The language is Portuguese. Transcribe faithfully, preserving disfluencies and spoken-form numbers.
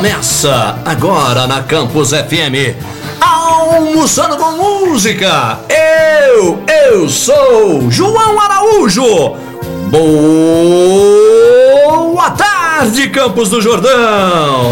Começa agora na Campus F M, Almoçando com Música. Eu, eu sou João Araújo. Boa tarde, Campos do Jordão.